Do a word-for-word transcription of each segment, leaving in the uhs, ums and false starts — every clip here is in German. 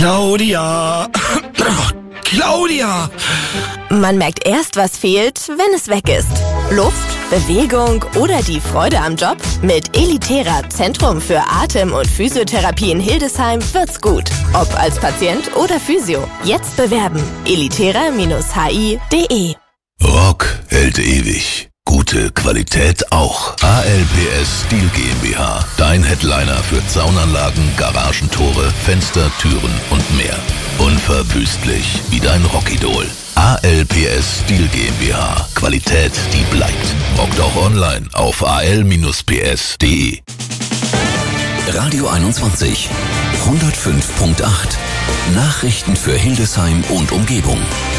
Claudia! Claudia! Man merkt erst, was fehlt, wenn es weg ist. Luft, Bewegung oder die Freude am Job? Mit Elitera, Zentrum für Atem- und Physiotherapie in Hildesheim, wird's gut. Ob als Patient oder Physio. Jetzt bewerben. elitera Bindestrich h i punkt d e. Rock hält ewig. Gute Qualität auch. A L P S Steel GmbH. Dein Headliner für Zaunanlagen, Garagentore, Fenster, Türen und mehr. Unverwüstlich wie dein Rockidol. A L P S Steel GmbH. Qualität, die bleibt. Rockt auch online auf a l Bindestrich p s punkt d e. Radio einundzwanzig. hundertfünf Komma acht. Nachrichten für Hildesheim und Umgebung.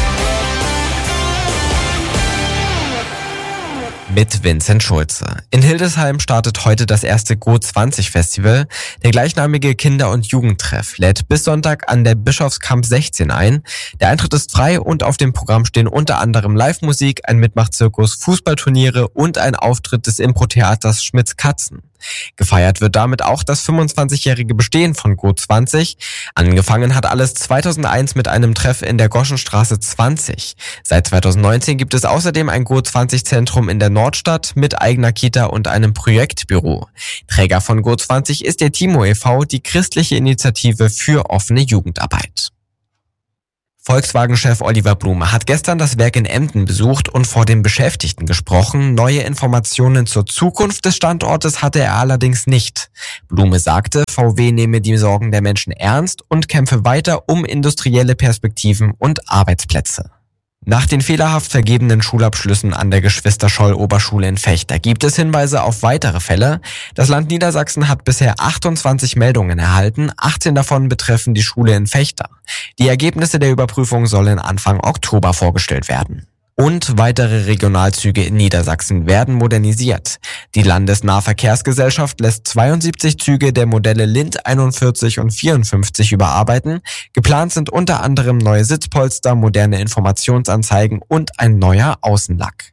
Mit Vincent Schulze. In Hildesheim startet heute das erste Go zwanzig Festival. Der gleichnamige Kinder- und Jugendtreff lädt bis Sonntag an der Bischofskamp sechzehn ein. Der Eintritt ist frei und auf dem Programm stehen unter anderem Live-Musik, ein Mitmachzirkus, Fußballturniere und ein Auftritt des Impro-Theaters Schmitz Katzen. Gefeiert wird damit auch das fünfundzwanzigjährige Bestehen von Go zwanzig. Angefangen hat alles zweitausendeins mit einem Treff in der Goschenstraße zwanzig. Seit zweitausendneunzehn gibt es außerdem ein Go zwanzig Zentrum in der Nordstadt mit eigener Kita und einem Projektbüro. Träger von Go zwanzig ist der Timo e V, die christliche Initiative für offene Jugendarbeit. Volkswagen-Chef Oliver Blume hat gestern das Werk in Emden besucht und vor den Beschäftigten gesprochen. Neue Informationen zur Zukunft des Standortes hatte er allerdings nicht. Blume sagte, V W nehme die Sorgen der Menschen ernst und kämpfe weiter um industrielle Perspektiven und Arbeitsplätze. Nach den fehlerhaft vergebenen Schulabschlüssen an der Geschwister-Scholl-Oberschule in Vechta gibt es Hinweise auf weitere Fälle. Das Land Niedersachsen hat bisher achtundzwanzig Meldungen erhalten, achtzehn davon betreffen die Schule in Vechta. Die Ergebnisse der Überprüfung sollen Anfang Oktober vorgestellt werden. Und weitere Regionalzüge in Niedersachsen werden modernisiert. Die Landesnahverkehrsgesellschaft lässt zweiundsiebzig Züge der Modelle Lind einundvierzig und vierundfünfzig überarbeiten. Geplant sind unter anderem neue Sitzpolster, moderne Informationsanzeigen und ein neuer Außenlack.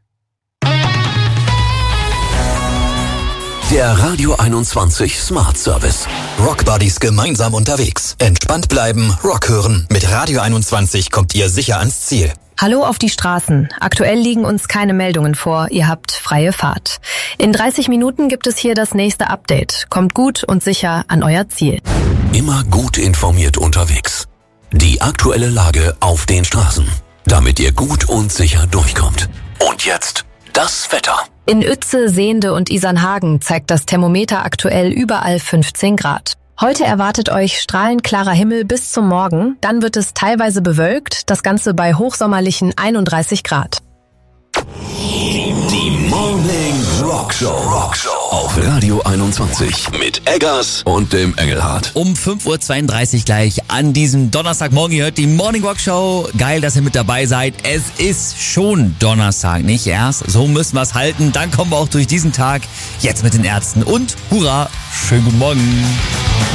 Der Radio einundzwanzig Smart Service. Rock Buddies gemeinsam unterwegs. Entspannt bleiben, Rock hören. Mit Radio einundzwanzig kommt ihr sicher ans Ziel. Hallo auf die Straßen. Aktuell liegen uns keine Meldungen vor. Ihr habt freie Fahrt. In dreißig Minuten gibt es hier das nächste Update. Kommt gut und sicher an euer Ziel. Immer gut informiert unterwegs. Die aktuelle Lage auf den Straßen. Damit ihr gut und sicher durchkommt. Und jetzt das Wetter. In Uetze, Sehnde und Isernhagen zeigt das Thermometer aktuell überall fünfzehn Grad. Heute erwartet euch strahlend klarer Himmel bis zum Morgen. Dann wird es teilweise bewölkt, das Ganze bei hochsommerlichen einunddreißig Grad. Die Morning Rock Show. Rock Show auf Radio einundzwanzig mit Eggers und dem Engelhardt. Um fünf Uhr zweiunddreißig gleich an diesem Donnerstagmorgen. Ihr hört die Morning Rock Show. Geil, dass ihr mit dabei seid. Es ist schon Donnerstag, nicht erst? So müssen wir es halten. Dann kommen wir auch durch diesen Tag jetzt mit den Ärzten. Und hurra, schönen guten Morgen.